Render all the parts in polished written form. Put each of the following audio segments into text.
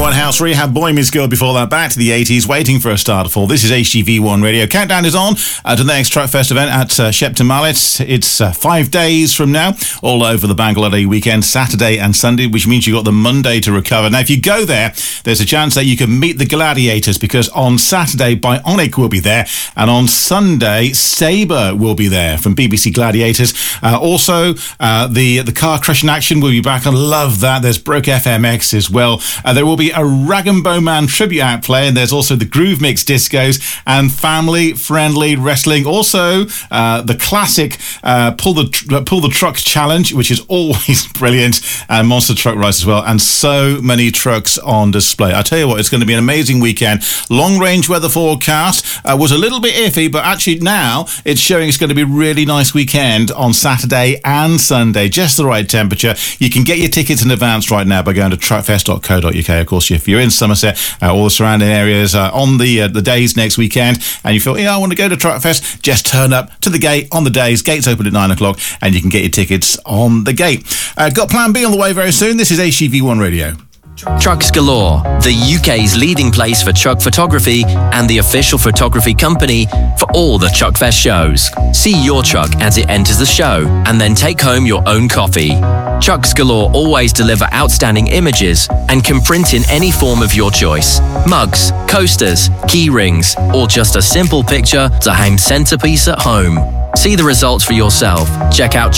Winehouse, Rehab Boy Meets Girl. Before that, back to the 80s, Waiting for a Star to Fall. This is HGV1 Radio. Countdown is on to the next Truckfest event at Shepton Mallet. It's 5 days from now, all over the Bank Holiday weekend, Saturday and Sunday, which means you've got the Monday to recover. Now, if you go there, there's a chance that you can meet the Gladiators, because on Saturday, Bionic will be there, and on Sunday, Sabre will be there from BBC Gladiators. Also, the Car Crushing Action will be back. I love that. There's Broke FMX as well. There will be a Rag and Bone Man tribute act play, and there's also the Groove Mix Discos and family-friendly wrestling. Also, the classic Pull the Truck Challenge, which is always brilliant, and Monster Truck Race as well, and so many trucks on display. I tell you what, it's going to be an amazing weekend. Long-range weather forecast was a little bit iffy, but actually now it's showing it's going to be a really nice weekend on Saturday and Sunday. Just the right temperature. You can get your tickets in advance right now by going to truckfest.co.uk. Of course, if you're in Somerset, all the surrounding areas on the days next weekend, and you feel, I want to go to Truckfest, just turn up to the gate on the days. Gates open at 9 o'clock, and you can get your tickets on the gate. Got Plan B on the way very soon. This is HGV1 Radio. Trucks Galore, the UK's leading place for truck photography and the official photography company for all the Truckfest shows. See your truck as it enters the show and then take home your own copy. Trucks Galore always deliver outstanding images and can print in any form of your choice. Mugs, coasters, key rings, or just a simple picture to hang centerpiece at home. See the results for yourself. Check out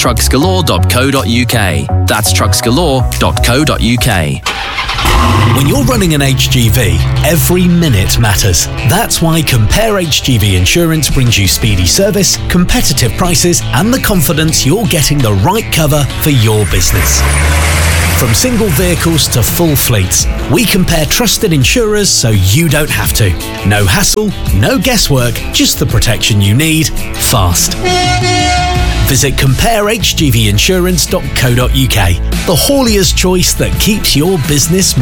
trucksgalore.co.uk. That's trucksgalore.co.uk. When you're running an HGV, every minute matters. That's why Compare HGV Insurance brings you speedy service, competitive prices, and the confidence you're getting the right cover for your business. From single vehicles to full fleets, we compare trusted insurers so you don't have to. No hassle, no guesswork, just the protection you need, fast. Visit comparehgvinsurance.co.uk, the haulier's choice that keeps your business moving.